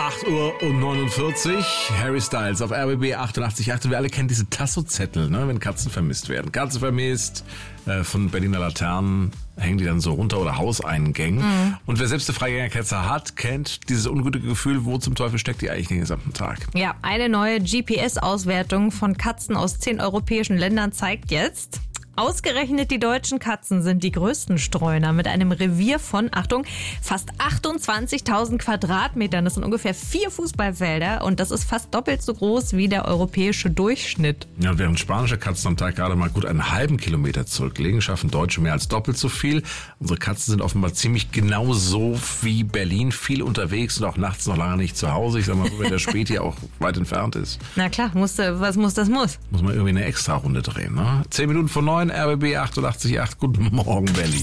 8:49 Uhr, Harry Styles auf RBB 88.8. Und wir alle kennen diese Tassozettel, ne, wenn Katzen vermisst werden. Katze vermisst, von Berliner Laternen hängen die dann so runter oder Hauseingängen. Mhm. Und wer selbst eine Freigängerkatze hat, kennt dieses ungute Gefühl, wo zum Teufel steckt die eigentlich den gesamten Tag. Ja, eine neue GPS-Auswertung von Katzen aus 10 europäischen Ländern zeigt jetzt: Ausgerechnet die deutschen Katzen sind die größten Streuner mit einem Revier von, Achtung, fast 28.000 Quadratmetern. Das sind ungefähr 4 Fußballfelder und das ist fast doppelt so groß wie der europäische Durchschnitt. Ja, während spanische Katzen am Tag gerade mal gut einen halben Kilometer zurücklegen, schaffen Deutsche mehr als doppelt so viel. Unsere Katzen sind offenbar ziemlich genau so wie Berlin, viel unterwegs und auch nachts noch lange nicht zu Hause. Ich sag mal, wenn der Späti auch weit entfernt ist. Na klar, muss. Muss man irgendwie eine Extra-Runde drehen, ne? 10 Minuten vor 9. RBB 88.8. Guten Morgen, Berlin.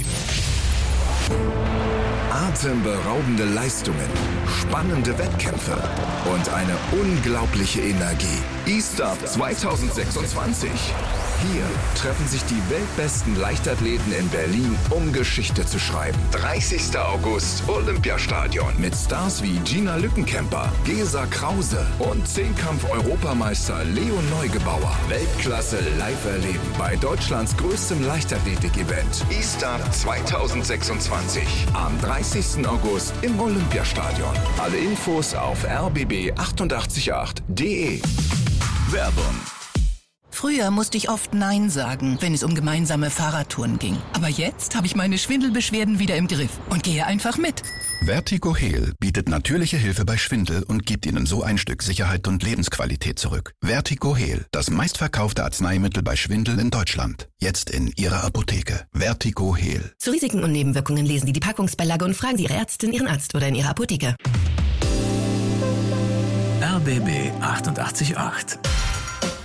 Atemberaubende Leistungen, spannende Wettkämpfe und eine unglaubliche Energie. E-Start 2026. Hier treffen sich die weltbesten Leichtathleten in Berlin, um Geschichte zu schreiben. 30. August, Olympiastadion. Mit Stars wie Gina Lückenkämper, Gesa Krause und 10-Kampf-Europameister Leon Neugebauer. Weltklasse live erleben bei Deutschlands größtem Leichtathletik-Event. E-Start 2026. Am 30. August im Olympiastadion. Alle Infos auf rbb888.de. Werbung. Früher musste ich oft Nein sagen, wenn es um gemeinsame Fahrradtouren ging. Aber jetzt habe ich meine Schwindelbeschwerden wieder im Griff und gehe einfach mit. Vertigo Heal bietet natürliche Hilfe bei Schwindel und gibt Ihnen so ein Stück Sicherheit und Lebensqualität zurück. Vertigo Heal, das meistverkaufte Arzneimittel bei Schwindel in Deutschland. Jetzt in Ihrer Apotheke. Vertigo Heal. Zu Risiken und Nebenwirkungen lesen Sie die Packungsbeilage und fragen Sie Ihre Ärztin, Ihren Arzt oder in Ihrer Apotheke. RBB 88.8